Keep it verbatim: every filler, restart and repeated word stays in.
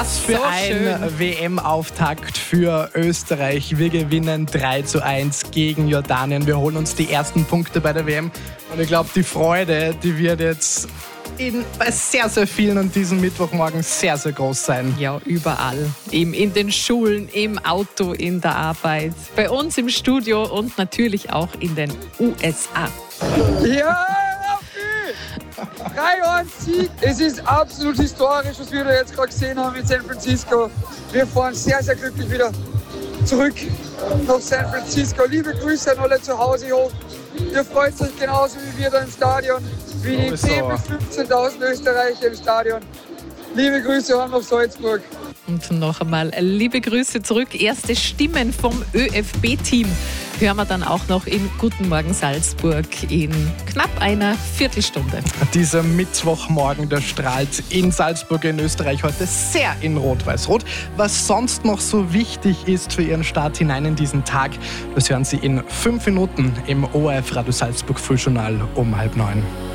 Was für So ein schön. W M-Auftakt für Österreich. Wir gewinnen drei zu eins gegen Jordanien. Wir holen uns die ersten Punkte bei der W M. Und ich glaube, die Freude, die wird jetzt in, bei sehr, sehr vielen an diesem Mittwochmorgen sehr, sehr groß sein. Ja, überall. Eben in den Schulen, im Auto, in der Arbeit, bei uns im Studio und natürlich auch in den U S A. Ja, drei eins Sieg. Es ist absolut historisch, was wir da jetzt gerade gesehen haben in San Francisco. Wir fahren sehr, sehr glücklich wieder zurück nach San Francisco. Liebe Grüße an alle zu Hause. Ich hoffe, ihr freut euch genauso wie wir da im Stadion, wie die Sowieso. zehntausend bis fünfzehntausend Österreicher im Stadion. Liebe Grüße auch nach Salzburg. Und noch einmal liebe Grüße zurück. Erste Stimmen vom ÖFB B-Team hören wir dann auch noch in Guten Morgen Salzburg in knapp einer Viertelstunde. Dieser Mittwochmorgen, der strahlt in Salzburg in Österreich heute sehr in Rot-Weiß-Rot. Was sonst noch so wichtig ist für Ihren Start hinein in diesen Tag, das hören Sie in fünf Minuten im O R F Radio Salzburg Frühjournal um halb neun.